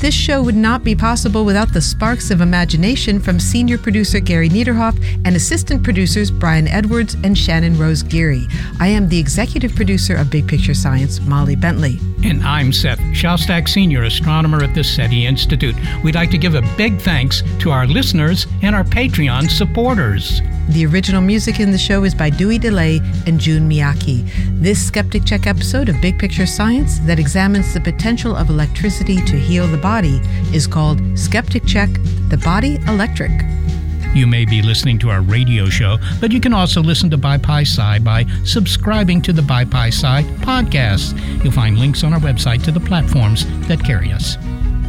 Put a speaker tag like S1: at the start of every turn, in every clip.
S1: This show would not be possible without the sparks of imagination from senior producer Gary Niederhoff and assistant producers Brian Edwards and Shannon Rose Geary. I am the executive producer of Big Picture Science, Molly Bentley.
S2: And I'm Seth Shostak, senior astronomer at the SETI Institute. We'd like to give a big thanks to our listeners and our Patreon supporters.
S1: The original music in the show is by Dewey DeLay and June Miyake. This Skeptic Check episode of Big Picture Science that examines the potential of electricity to heal the body is called Skeptic Check, The Body Electric.
S2: You may be listening to our radio show, but you can also listen to BiPi-Sci by subscribing to the BiPi-Sci podcast. You'll find links on our website to the platforms that carry us.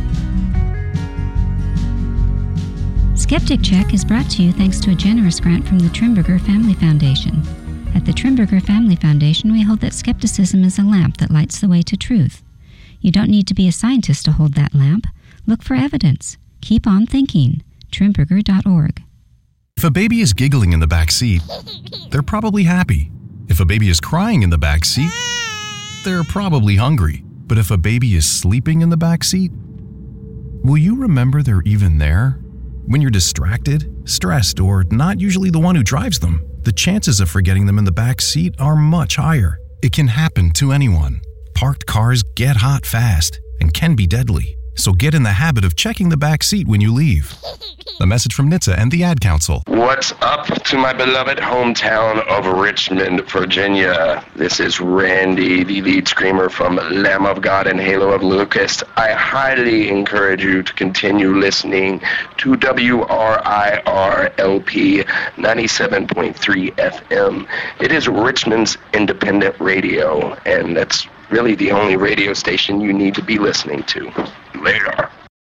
S3: Skeptic Check is brought to you thanks to a generous grant from the Trimberger Family Foundation. At the Trimberger Family Foundation, we hold that skepticism is a lamp that lights the way to truth. You don't need to be a scientist to hold that lamp. Look for evidence. Keep on thinking. Trimberger.org.
S4: If a baby is giggling in the back seat, they're probably happy. If a baby is crying in the back seat, they're probably hungry. But if a baby is sleeping in the back seat, will you remember they're even there? When you're distracted, stressed, or not usually the one who drives them, the chances of forgetting them in the back seat are much higher. It can happen to anyone. Parked cars get hot fast and can be deadly. So get in the habit of checking the back seat when you leave. A message from NHTSA and the Ad Council.
S5: What's up to my beloved hometown of Richmond, Virginia? This is Randy, the lead screamer from Lamb of God and Halo of Lucas. I highly encourage you to continue listening to WRIR-LP 97.3 FM. It is Richmond's independent radio, and that's really the only radio station you need to be listening to. Later.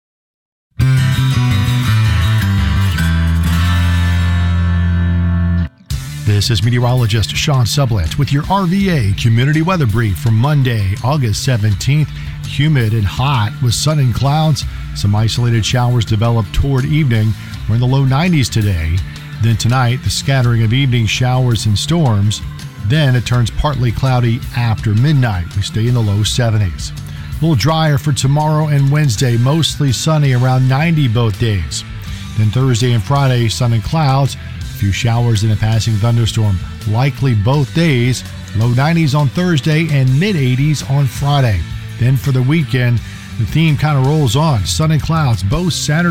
S6: This is meteorologist Sean Sublett with your RVA Community Weather Brief for Monday, August 17th. Humid and hot with sun and clouds. Some isolated showers develop toward evening. We're in the low 90s today. Then tonight, the scattering of evening showers and storms. Then it turns partly cloudy after midnight. We stay in the low 70s. A little drier for tomorrow and Wednesday, mostly sunny, around 90 both days. Then Thursday and Friday, sun and clouds, a few showers and a passing thunderstorm, likely both days, low 90s on Thursday and mid 80s on Friday. Then for the weekend, the theme kind of rolls on, sun and clouds both Saturday